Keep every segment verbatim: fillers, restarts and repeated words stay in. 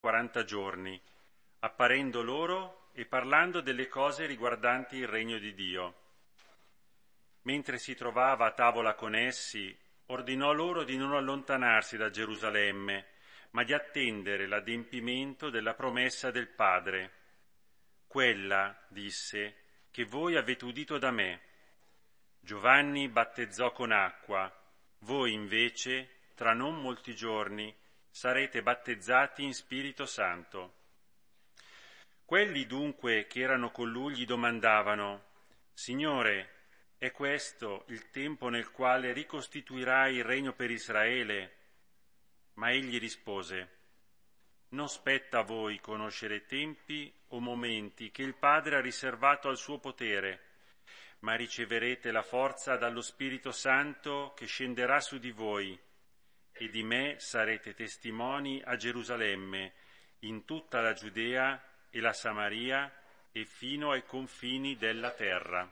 quaranta giorni, apparendo loro e parlando delle cose riguardanti il regno di Dio. Mentre si trovava a tavola con essi, ordinò loro di non allontanarsi da Gerusalemme, ma di attendere l'adempimento della promessa del Padre. Quella, disse, che voi avete udito da me. Giovanni battezzò con acqua, voi invece, tra non molti giorni, sarete battezzati in Spirito Santo. Quelli dunque che erano con lui gli domandavano: Signore, è questo il tempo nel quale ricostituirai il regno per Israele? Ma egli rispose: Non spetta a voi conoscere tempi o momenti che il Padre ha riservato al suo potere, ma riceverete la forza dallo Spirito Santo che scenderà su di voi, e di me sarete testimoni a Gerusalemme, in tutta la Giudea e la Samaria e fino ai confini della terra.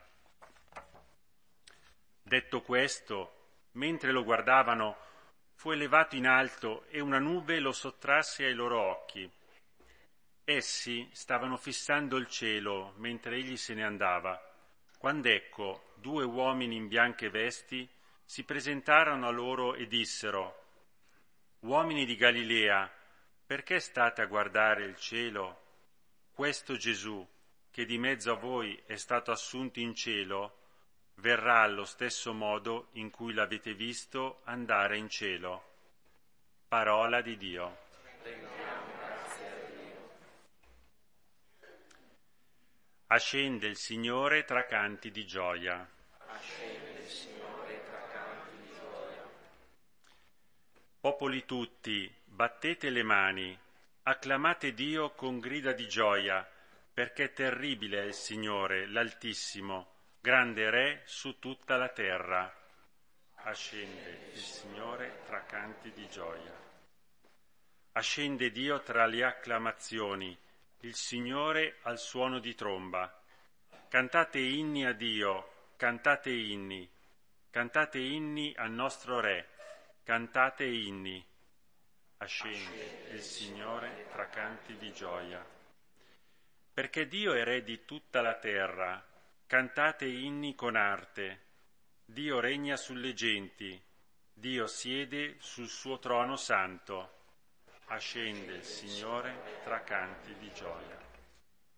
Detto questo, mentre lo guardavano, fu elevato in alto e una nube lo sottrasse ai loro occhi. Essi stavano fissando il cielo mentre egli se ne andava, quando ecco due uomini in bianche vesti si presentarono a loro e dissero: Uomini di Galilea, perché state a guardare il cielo? Questo Gesù, che di mezzo a voi è stato assunto in cielo, verrà allo stesso modo in cui l'avete visto andare in cielo. Parola di Dio. Ascende il Signore tra canti di gioia. Ascende il Signore tra canti di gioia. Popoli tutti, battete le mani, acclamate Dio con grida di gioia, perché terribile è il Signore, l'Altissimo, grande Re su tutta la terra. Ascende il Signore tra canti di gioia. Ascende Dio tra le acclamazioni, il Signore al suono di tromba. Cantate inni a Dio, cantate inni, cantate inni al nostro Re, cantate inni. Ascende il Signore tra canti di gioia. Perché Dio è Re di tutta la terra, cantate inni con arte. Dio regna sulle genti, Dio siede sul suo trono santo. Ascende il Signore tra canti di gioia.